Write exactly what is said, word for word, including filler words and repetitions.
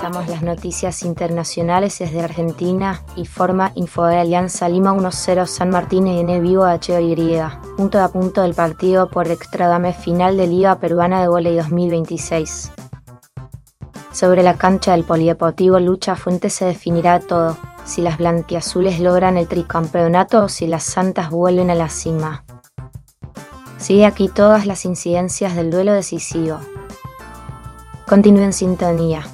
Revisamos las noticias internacionales desde Argentina y forma Info de Alianza Lima uno cero San Martín N Vivo H O Y. Punto a punto del partido por extradame final de Liga Peruana de Vóley dos mil veintiséis. Sobre la cancha del Polideportivo Lucha Fuente se definirá todo, si las blanquiazules logran el tricampeonato o si las santas vuelven a la cima. Sigue aquí todas las incidencias del duelo decisivo. Continúe en sintonía.